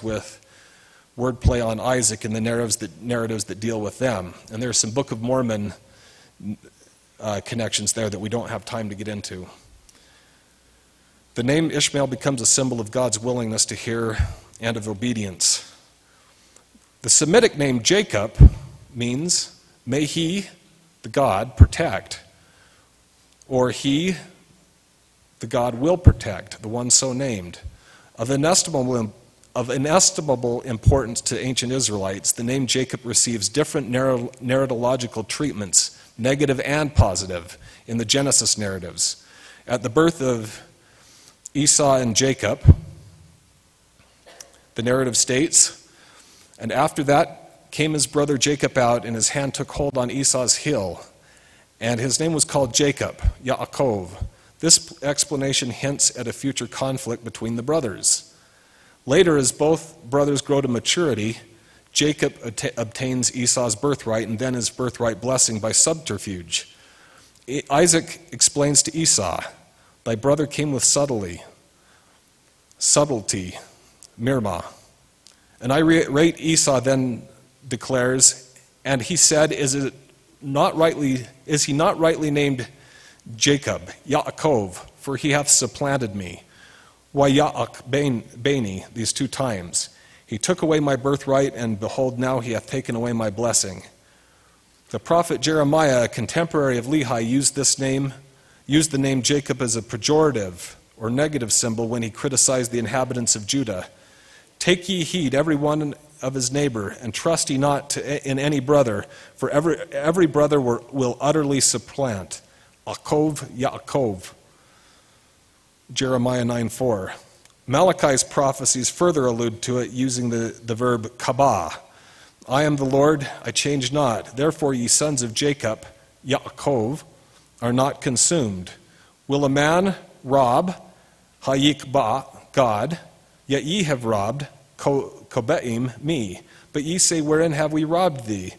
sometimes with wordplay on Isaac and the narratives that deal with them. And there's some Book of Mormon connections there that we don't have time to get into. The name Ishmael becomes a symbol of God's willingness to hear and of obedience. The Semitic name Jacob means, may he, the God, protect, or he, the God, will protect, the one so named. Of inestimable importance to ancient Israelites, the name Jacob receives different narratological treatments, negative and positive, in the Genesis narratives. At the birth of Esau and Jacob, the narrative states, and after that came his brother Jacob out, and his hand took hold on Esau's heel, and his name was called Jacob, Yaakov. This explanation hints at a future conflict between the brothers. Later, as both brothers grow to maturity, Jacob obtains Esau's birthright and then his birthright blessing by subterfuge. Isaac explains to Esau, thy brother came with subtlety, Mirma. And irate Esau then declares, and he said, is he not rightly named Jacob, Yaakov, for he hath supplanted me. Why Yaak Bani, these 2 times. He took away my birthright, and behold, now he hath taken away my blessing. The prophet Jeremiah, a contemporary of Lehi, used the name Jacob as a pejorative or negative symbol when he criticized the inhabitants of Judah. Take ye heed, every one of his neighbor, and trust ye not in any brother, for every brother will utterly supplant. Akov, Yaakov. Jeremiah 9:4. Malachi's prophecies further allude to it using the verb kabah. I am the Lord, I change not. Therefore, ye sons of Jacob, Yaakov, are not consumed. Will a man rob, Hayikba, God, yet ye have robbed, Kobeim, me. But ye say, wherein have we robbed thee?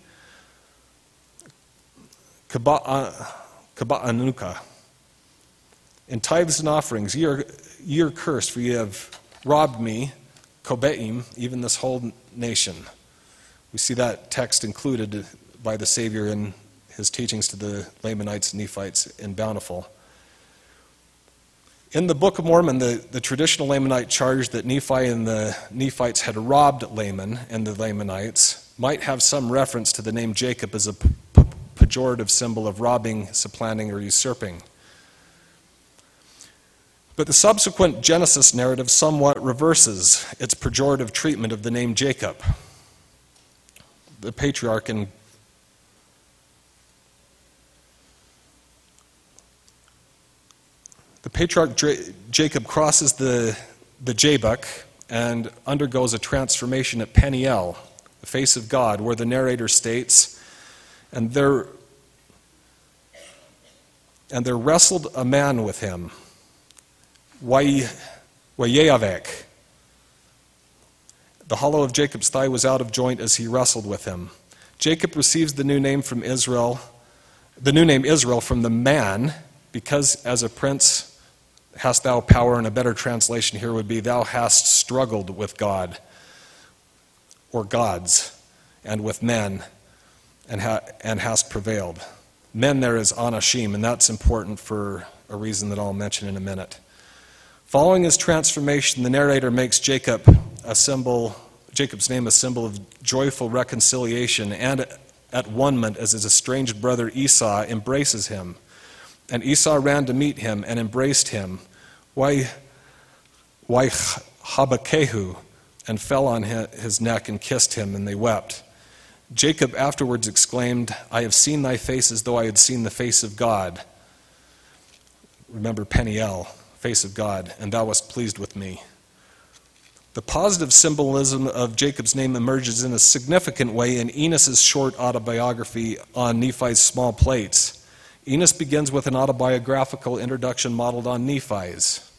Kaba'anuka. In tithes and offerings, ye are cursed, for ye have robbed me, Kobeim, even this whole nation. We see that text included by the Savior in his teachings to the Lamanites and Nephites in Bountiful. In the Book of Mormon, the traditional Lamanite charge that Nephi and the Nephites had robbed Laman and the Lamanites might have some reference to the name Jacob as a pejorative symbol of robbing, supplanting, or usurping. But the subsequent Genesis narrative somewhat reverses its pejorative treatment of the name Jacob. The patriarch Jacob crosses the Jabbok and undergoes a transformation at Peniel, the face of God, where the narrator states, and there wrestled a man with him, Wayavek. The hollow of Jacob's thigh was out of joint as he wrestled with him. Jacob receives the new name Israel from the man, because as a prince hast thou power, and a better translation here would be, thou hast struggled with God, or gods, and with men, and hast prevailed. Men there is Anashim, and that's important for a reason that I'll mention in a minute. Following his transformation, the narrator makes Jacob's name a symbol of joyful reconciliation and at one-ment as his estranged brother Esau embraces him. And Esau ran to meet him and embraced him, Habakehu, and fell on his neck and kissed him, and they wept. Jacob afterwards exclaimed, I have seen thy face as though I had seen the face of God. Remember Peniel, face of God, and thou wast pleased with me. The positive symbolism of Jacob's name emerges in a significant way in Enos's short autobiography on Nephi's small plates. Enos begins with an autobiographical introduction modeled on Nephi's.